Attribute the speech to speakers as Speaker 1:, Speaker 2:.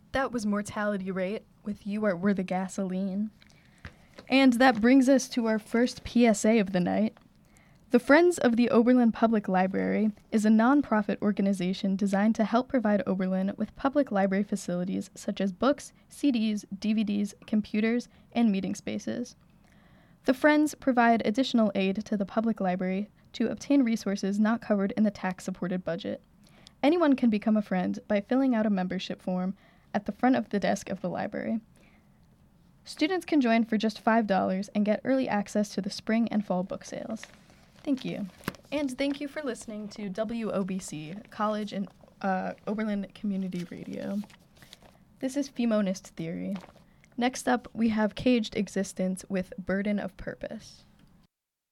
Speaker 1: That was Mortality Rate with You Are We're the Gasoline. And that brings us to our first PSA of the night. The Friends of the Oberlin Public Library is a nonprofit organization designed to help provide Oberlin with public library facilities such as books, CDs, DVDs, computers, and meeting spaces. The Friends provide additional aid to the public library to obtain resources not covered in the tax-supported budget. Anyone can become a friend by filling out a membership form at the front of the desk of the library. Students can join for just $5 and get early access to the spring and fall book sales. Thank you. And thank you for listening to WOBC, College and Oberlin Community Radio. This is Femonist Theory. Next up, we have Caged Existence with Burden of Purpose.